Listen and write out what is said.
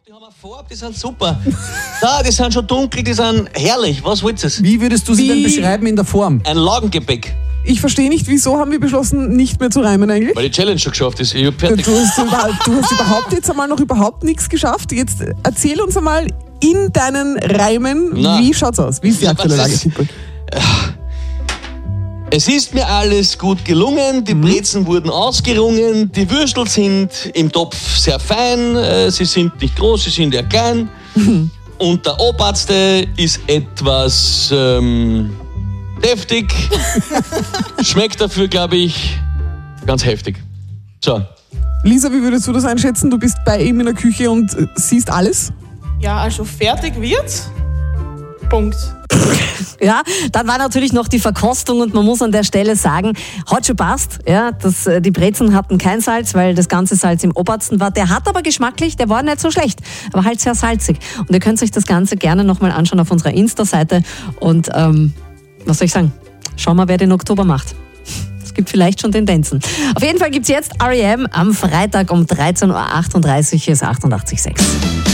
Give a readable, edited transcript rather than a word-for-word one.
Die haben eine Farbe, die sind super. Die sind schon dunkel, die sind herrlich. Was willst du? Wie würdest du sie denn beschreiben in der Form? Ein Laugengebäck. Ich verstehe nicht, wieso haben wir beschlossen, nicht mehr zu reimen eigentlich? Weil die Challenge schon geschafft ist. Ich hab fertig. Du hast überhaupt jetzt einmal noch überhaupt nichts geschafft. Jetzt erzähl uns einmal in deinen Reimen, wie schaut's aus? Wie ist die aktuelle Lage? Es ist mir alles gut gelungen, die Brezen wurden ausgerungen, die Würstel sind im Topf sehr fein, sie sind nicht groß, sie sind eher klein und der Oberste ist etwas deftig, schmeckt dafür, glaube ich, ganz heftig. So. Lisa, wie würdest du das einschätzen? Du bist bei ihm in der Küche und siehst alles? Ja, also fertig wird's. Punkt. Ja, dann war natürlich noch die Verkostung und man muss an der Stelle sagen, hat schon passt. Ja, die Brezen hatten kein Salz, weil das ganze Salz im Obersten war. Der hat aber geschmacklich, der war nicht so schlecht, aber halt sehr salzig. Und ihr könnt euch das Ganze gerne nochmal anschauen auf unserer Insta-Seite und was soll ich sagen, schauen wir, wer den Oktober macht. Es gibt vielleicht schon Tendenzen. Auf jeden Fall gibt es jetzt R.E.M. am Freitag um 13.38 Uhr. Hier ist 88,6.